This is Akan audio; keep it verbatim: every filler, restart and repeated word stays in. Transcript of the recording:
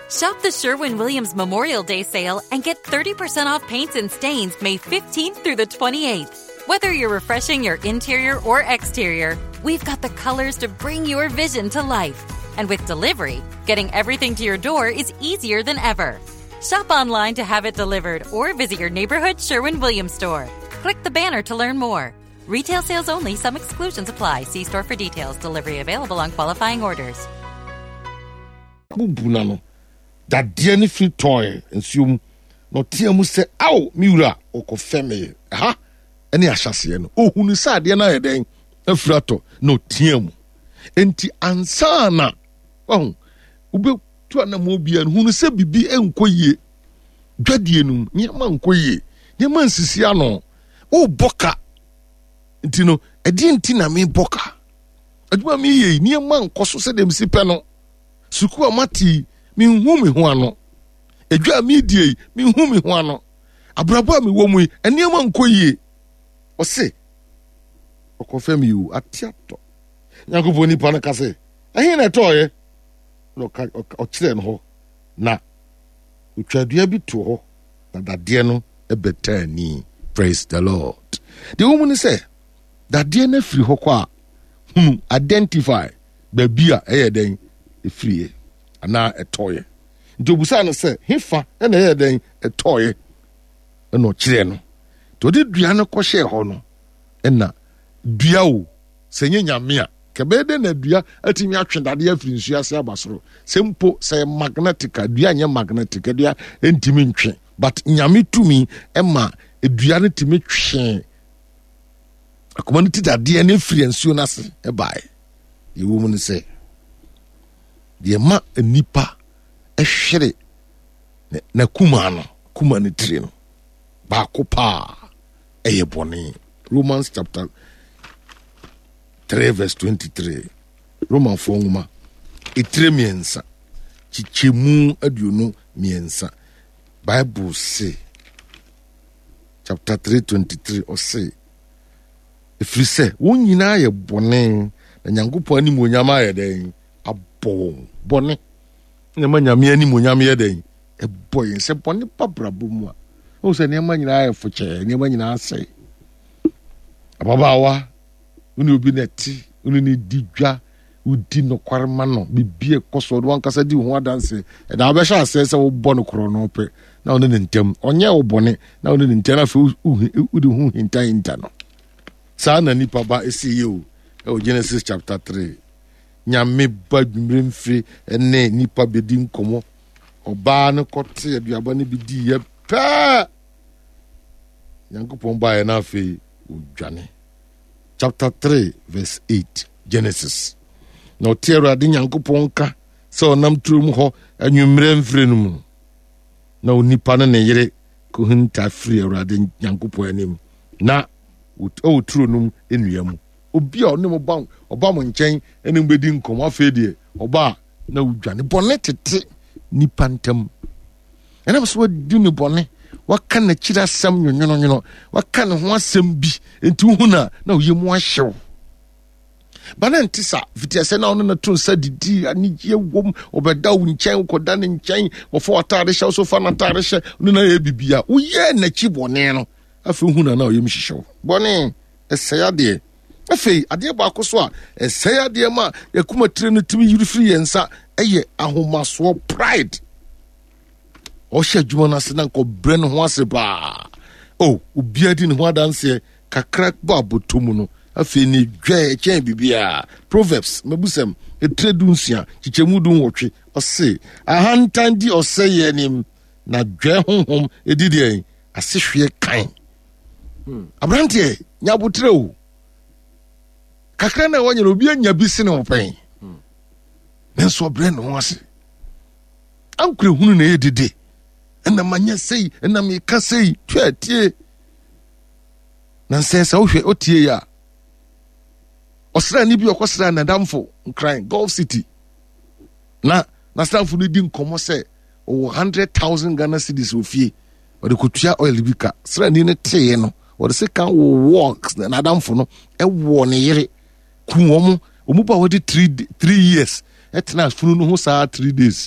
Shop the Sherwin-Williams Memorial Day sale and get thirty percent off paints and stains May fifteenth through the twenty-eighth. Whether you're refreshing your interior or exterior, we've got the colors to bring your vision to life. And with delivery, getting everything to your door is easier than ever. Shop online to have it delivered or visit your neighborhood Sherwin-Williams store. Click the banner to learn more. Retail sales only. Some exclusions apply. See store for details. Delivery available on qualifying orders. That dear free toy and assume no tear must say, ow, Mura, or cofeme. Ha? Any ashasian. Oh, who is sad, yana day, a frato, no tiam. Enti ansana. Oh, ube to an amobian who say be enquoye. Gadianum, near man quoye, near man siciano. Oh, boca. Intino, a dintina me boca. Adwa me near man cosso said them sipano. Sukua mati. Mi humi huano. Edwa mi die mi humi huano. Abrabo mi wo mu eniema nkoyie. O se. O confirm you atiato. Nyankopon ni pa na kase. Ehin na toye. No ka o kire no ho. Na utwadua bi to ho. Na dade no e betani. Praise the Lord. The woman say that de na free ho kwa. Hmm identify babia eye den e free. Ana a toy. Jobusan say, Hifa, and a then a toy. And no chileno. To the Diana Coshe Hono. And na Diao, Senya Mia, Cabeden and Dia, a team action that the Efrin Sabasro. Simple say magnetica, Diana magnetica, dia intiminche. But Nyami to me, Emma, a Diana Timiche. A community that D N A free and soon as a buy. The woman say. The ma nipa e hwere na kuma no kuma ne tire no ba ko pa eye bone. Romans chapter three verse twenty-three. Romans four nguma etire miensa chichemu aduonu miensa. Bible say chapter three twenty-three or say if you say won nyina ye bone na Nyankopon ani monyama ye den abo bone na manyame ani monyame ye den e boy se bone pabrabo mu a o se ne manyina ye foche ne manyina ase ababawa uni obi neti uni ni didwa udi no kwarema no bibie koso do ankasa di ho adanse e da ba sha ase se wo bone kro no pe na oni ne ntem onye wo bone na oni ne ntem na fe udi hu hinta hinta no sa na nipa ba esi ye o e Genesis chapter three. Nyame badwumre mfiri ene nipa bedi nkomo oba ne kote aduaba ne bidi ye pa Nyankopon ba ye na afi odwane. Chapter three verse eight Genesis. No tiero ade Nyankopon ka se onam turum ho anwumre mfiri no mu na onipa ne ne yere ko hinta firi awrade Nyankopon anim na o turo num enuamu obi a onim ba oba mo nchen enim bedi nkom afedie oba na udwane bone tete nipa ntam ena so wadi ne bone waka na kira sam nyonyono nyono waka ne ho asem bi enti hu na na oyemu ahyew bana ntisa fitiase na ono na to nsa didi anigye wom obeda wo nchen koda ne nchen ofo atare hye so fa na atare hye no na ye bibia wo ye na chi bone no afi hu na na oyem hyehyɛw bone esaya de afei ade ba akoso a esaya de ma yakuma tire no timi yirifiri yensa eye ahomaso pride o hye adwuma na se na nko bre no ho ase ba oh obi adi ne ho adanse kakra ba botomu no afei ni dwa chen bibia Proverbs mabusem etredunsia chichemu dun wotwe ose ahantandi ose yenim na dwa honhom edidi asehwe kan hmm. Abrante nyabotre o kakra na wanyere obi anya bisi ne open hmm. Nenso obre no ho ase ankure hunu na edide ena manya sei ena me ka sei twetie na nsensa wohwe otie ya osra ni bi okosra na damfo nkran Gulf City na na stamfo ni di nkomo se one hundred thousand Ghana cedis ofie o de kotua oil bika sra ni ne teye no o de se kan wo works na damfo no e wo ne yere ku wo mu omu ba wo de three years etna funu no ho saa three days